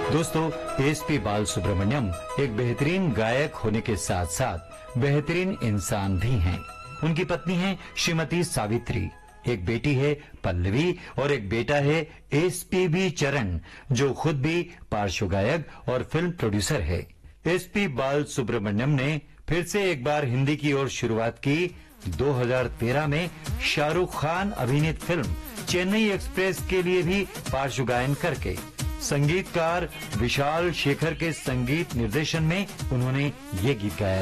दोस्तों, एसपी बालसुब्रमण्यम एक बेहतरीन गायक होने के साथ साथ बेहतरीन इंसान भी हैं। उनकी पत्नी है श्रीमती सावित्री, एक बेटी है पल्लवी और एक बेटा है एसपीबी चरण, जो खुद भी पार्श्व गायक और फिल्म प्रोड्यूसर है। एसपी बालसुब्रमण्यम ने फिर से एक बार हिंदी की ओर शुरुआत की 2013 में शाहरुख खान अभिनीत फिल्म चेन्नई एक्सप्रेस के लिए भी पार्श्व गायन करके। संगीतकार विशाल शेखर के संगीत निर्देशन में उन्होंने ये गीत गाया